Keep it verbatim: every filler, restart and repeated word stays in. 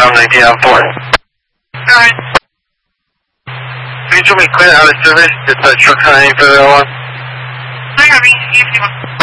I'm nineteen on four. Alright. Can you tell me clear out of service if the truck's not any further along? I got me. E F T one.